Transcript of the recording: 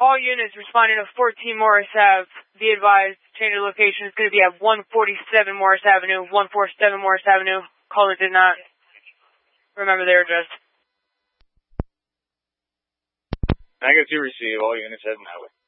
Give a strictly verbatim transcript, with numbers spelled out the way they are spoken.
All units responding to fourteen Morris Avenue, be advised, change of location is going to be at one forty-seven Morris Avenue, one forty-seven Morris Avenue. Caller did not remember their address. Negative to receive, all units heading that way.